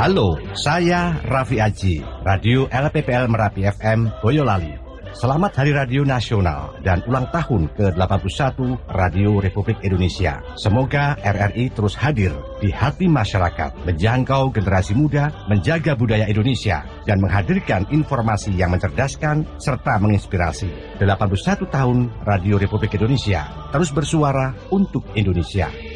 Halo, saya Raffi Aji, Radio LPPL Merapi FM Boyolali. Selamat Hari Radio Nasional dan ulang tahun ke-81 Radio Republik Indonesia. Semoga RRI terus hadir di hati masyarakat, menjangkau generasi muda, menjaga budaya Indonesia, dan menghadirkan informasi yang mencerdaskan serta menginspirasi. 81 tahun Radio Republik Indonesia, terus bersuara untuk Indonesia.